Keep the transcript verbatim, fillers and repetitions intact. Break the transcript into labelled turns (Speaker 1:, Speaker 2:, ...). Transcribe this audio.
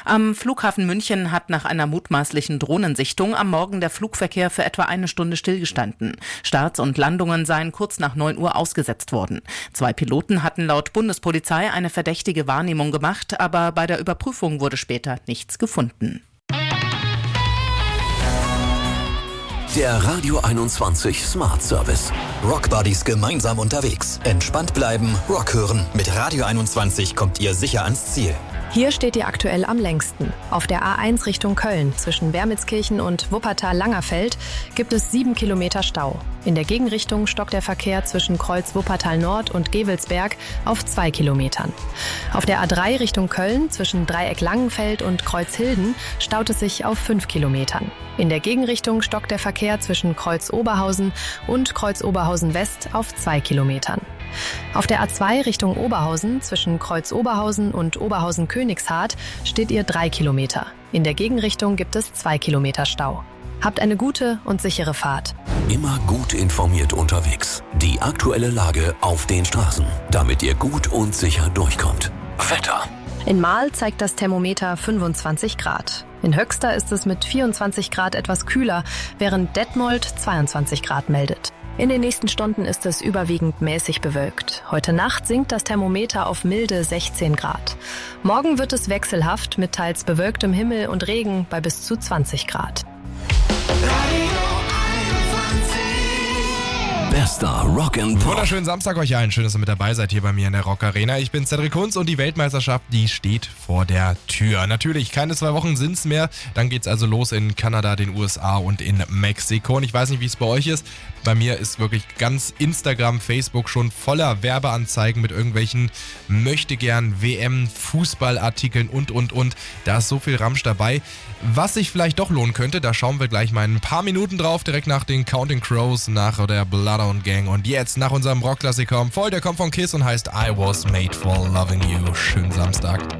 Speaker 1: Am Flughafen München hat nach einer mutmaßlichen Drohnensichtung am Morgen der Flugverkehr für etwa eine Stunde stillgestanden. Starts und Landungen seien kurz nach neun Uhr ausgesetzt worden. Zwei Piloten hatten laut Bundespolizei eine verdächtige Wahrnehmung gemacht, aber bei der Überprüfung wurde später nichts gefunden.
Speaker 2: Der Radio einundzwanzig Smart Service.
Speaker 3: Rockbuddies gemeinsam unterwegs. Entspannt bleiben, Rock hören. Mit Radio einundzwanzig kommt ihr sicher ans Ziel.
Speaker 4: Hier steht ihr aktuell am längsten. Auf der A eins Richtung Köln zwischen Wermelskirchen und Wuppertal-Langerfeld gibt es sieben Kilometer Stau. In der Gegenrichtung stockt der Verkehr zwischen Kreuz Wuppertal-Nord und Gevelsberg auf zwei Kilometern. Auf der A drei Richtung Köln zwischen Dreieck Langenfeld und Kreuz Hilden staut es sich auf fünf Kilometern. In der Gegenrichtung stockt der Verkehr zwischen Kreuz Oberhausen und Kreuz Oberhausen West auf zwei Kilometern. Auf der A zwei Richtung Oberhausen zwischen Kreuz Oberhausen und Oberhausen Königshardt steht ihr drei Kilometer. In der Gegenrichtung gibt es zwei Kilometer Stau. Habt eine gute und sichere Fahrt.
Speaker 2: Immer gut informiert unterwegs. Die aktuelle Lage auf den Straßen, damit ihr gut und sicher durchkommt. Wetter.
Speaker 4: In Marl zeigt das Thermometer fünfundzwanzig Grad. In Höxter ist es mit vierundzwanzig Grad etwas kühler, während Detmold zweiundzwanzig Grad meldet. In den nächsten Stunden ist es überwiegend mäßig bewölkt. Heute Nacht sinkt das Thermometer auf milde sechzehn Grad. Morgen wird es wechselhaft mit teils bewölktem Himmel und Regen bei bis zu zwanzig Grad.
Speaker 2: Bester Rock'n'Pop.
Speaker 5: Wunderschönen Samstag euch allen. Schön, dass ihr mit dabei seid hier bei mir in der Rock Arena. Ich bin Cedric Kunz und die Weltmeisterschaft, die steht vor der Tür. Natürlich, keine zwei Wochen sind's mehr. Dann geht's also los in Kanada, den U S A und in Mexiko. Und ich weiß nicht, wie es bei euch ist. Bei mir ist wirklich ganz Instagram, Facebook schon voller Werbeanzeigen mit irgendwelchen möchtegern W M-Fußballartikeln und, und, und. Da ist so viel Ramsch dabei. Was sich vielleicht doch lohnen könnte, da schauen wir gleich mal in ein paar Minuten drauf, direkt nach den Counting Crows, nach der Bloodhound Gang. Und jetzt nach unserem Rockklassiker voll, der kommt von Kiss und heißt I Was Made For Loving You. Schönen Samstag.